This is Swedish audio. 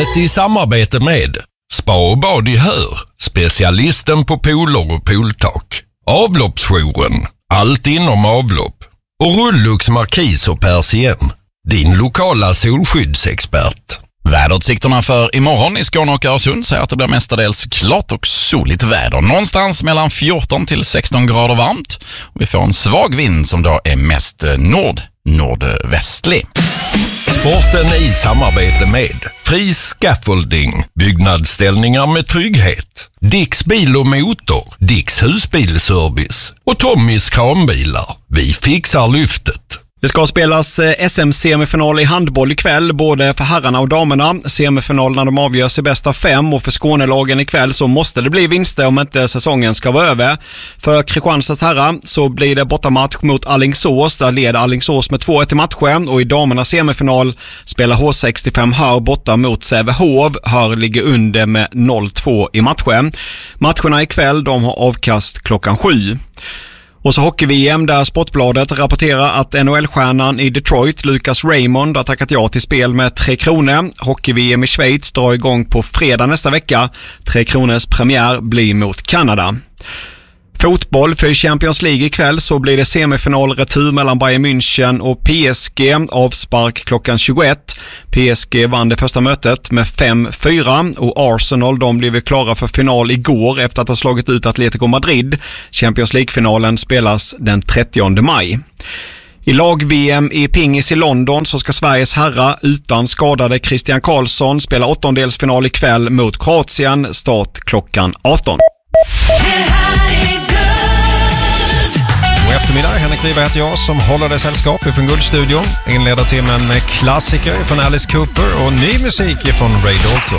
programmet i samarbete med Spa och bad i Hör, specialisten på pooler och pooltak. Avloppsjouren, allt inom avlopp. Och Rullux Markis och Persien, din lokala solskyddsexpert. Väderutsikterna för imorgon i Skåne och Öresund säger att det blir mestadels klart och soligt väder. Någonstans mellan 14 till 16 grader varmt. Och vi får en svag vind som då är mest nordvästlig. Sporten i samarbete med Fri Scaffolding, byggnadsställningar med trygghet. Dicks bil och motor, Dicks husbilservice och Tommys kranbilar. Vi fixar lyftet. Det ska spelas SM-semifinal i handboll ikväll, både för herrarna och damerna. Semifinalerna de avgörs i bästa 5 och för Skånelagen ikväll så måste det bli vinster om inte säsongen ska vara över. För Kristianstads herrar så blir det bortamatch mot Alingsås. Där leder Alingsås med 2-1 i matchen och i damernas semifinal spelar H65 Hör borta mot Sävehof. Hör ligger under med 0-2 i matchen. Matcherna ikväll de har avkast klockan 7. Och så hockey-VM där Sportbladet rapporterar att NHL-stjärnan i Detroit, Lucas Raymond, har tackat ja till spel med 3 kronor. Hockey-VM i Schweiz drar igång på fredag nästa vecka. 3 kronors premiär blir mot Kanada. Fotboll för Champions League ikväll så blir det semifinalretur mellan Bayern München och PSG, avspark klockan 21. PSG vann det första mötet med 5-4 och Arsenal de blev klara för final igår efter att ha slagit ut Atletico Madrid. Champions League-finalen spelas den 30 maj. I lag-VM i pingis i London så ska Sveriges herrar utan skadade Christian Karlsson spela åttondelsfinal ikväll mot Kroatien, start klockan 18. God eftermiddag, Henrik Riva heter jag som håller dig sällskap från Guldstudion. Inleder timmen med klassiker från Alice Cooper och ny musik från Ray Dalton.